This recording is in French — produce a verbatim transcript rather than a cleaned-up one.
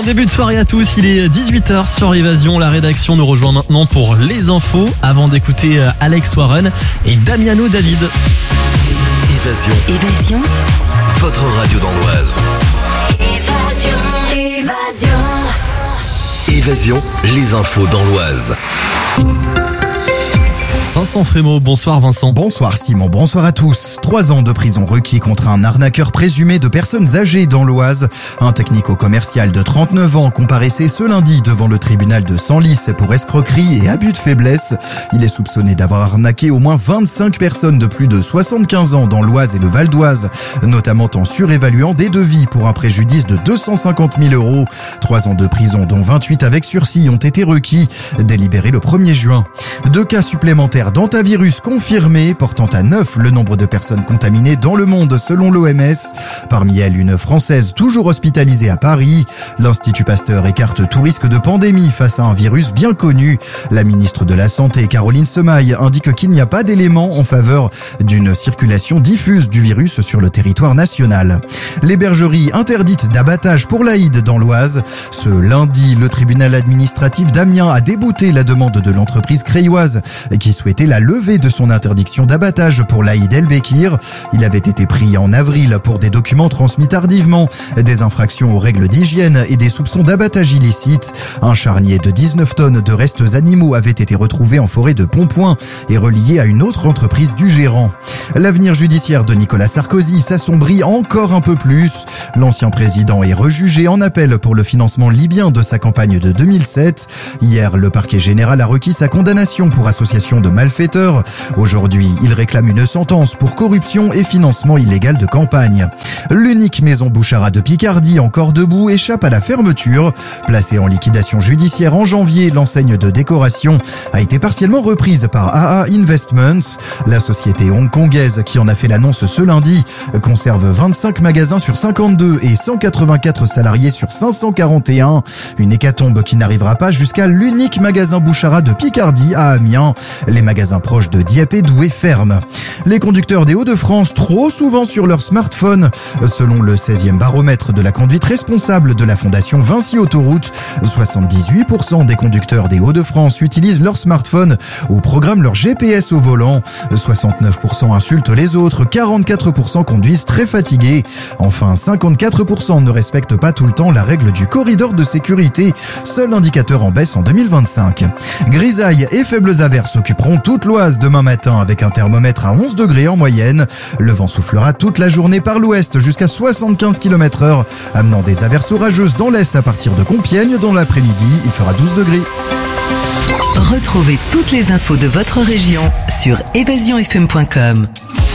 début de soirée à tous, il est dix-huit heures sur Évasion. La rédaction nous rejoint maintenant pour les infos avant d'écouter Alex Warren et Damiano David. Évasion. Évasion. Votre radio dans l'Oise. Évasion. Évasion. Évasion, les infos dans l'Oise. Vincent Frémaux, bonsoir Vincent. Bonsoir Simon, bonsoir à tous. Trois ans de prison requis contre un arnaqueur présumé de personnes âgées dans l'Oise. Un technico-commercial de trente-neuf ans comparaissait ce lundi devant le tribunal de Senlis pour escroquerie et abus de faiblesse. Il est soupçonné d'avoir arnaqué au moins vingt-cinq personnes de plus de soixante-quinze ans dans l'Oise et le Val d'Oise, notamment en surévaluant des devis pour un préjudice de deux cent cinquante mille euros. Trois ans de prison, dont vingt-huit avec sursis, ont été requis, délibérés le premier juin. Deux cas supplémentaires d'hantavirus confirmés, portant à neuf le nombre de personnes contaminées dans le monde selon l'O M S. Parmi elles, une Française toujours hospitalisée à Paris. L'Institut Pasteur écarte tout risque de pandémie face à un virus bien connu. La ministre de la Santé, Caroline Semaille, indique qu'il n'y a pas d'éléments en faveur d'une circulation diffuse du virus sur le territoire national. Les bergeries interdites d'abattage pour l'Aïd dans l'Oise. Ce lundi, le tribunal administratif d'Amiens a débouté la demande de l'entreprise crayoise qui souhaitait la levée de son interdiction d'abattage pour l'Aïd El Bekir. Il avait été pris en avril pour des documents transmis tardivement, des infractions aux règles d'hygiène et des soupçons d'abattage illicite. Un charnier de dix-neuf tonnes de restes animaux avait été retrouvé en forêt de Pontpoint et relié à une autre entreprise du gérant. L'avenir judiciaire de Nicolas Sarkozy s'assombrit encore un peu plus. L'ancien président est rejugé en appel pour le financement libyen de sa campagne de deux mille sept. Hier, le parquet général a requis sa condamnation pour association de malfaiteurs. Aujourd'hui, il réclame une sentence pour corruption et financement illégal de campagne. L'unique maison Bouchara de Picardie, encore debout, échappe à la fermeture. Placée en liquidation judiciaire en janvier, l'enseigne de décoration a été partiellement reprise par A A Investments. La société hongkongaise qui en a fait l'annonce ce lundi conserve vingt-cinq magasins sur cinquante-deux et cent quatre-vingt-quatre salariés sur cinq cent quarante et un. Une hécatombe qui n'arrivera pas jusqu'à l'unique magasin Bouchara de Picardie à Amiens. Les magasins proches de Dieppe et Douai ferment. Les conducteurs des Hauts-de-France trop souvent sur leur smartphone. Selon le seizième baromètre de la conduite responsable de la Fondation Vinci Autoroute, soixante-dix-huit pour cent des conducteurs des Hauts-de-France utilisent leur smartphone ou programment leur G P S au volant. soixante-neuf pour cent insultent les autres, quarante-quatre pour cent conduisent très fatigués. Enfin, cinquante-quatre pour cent ne respectent pas tout le temps la règle du corridor de sécurité, seul indicateur en baisse en deux mille vingt-cinq. Grisailles et faibles averses occuperont toute l'Oise demain matin avec un thermomètre à onze degrés en moyenne. Le vent soufflera toute la journée par l'ouest jusqu'à soixante-quinze kilomètres heure, amenant des averses orageuses dans l'est à partir de Compiègne. Dans l'après-midi, il fera douze degrés. Retrouvez toutes les infos de votre région sur évasion f m point com.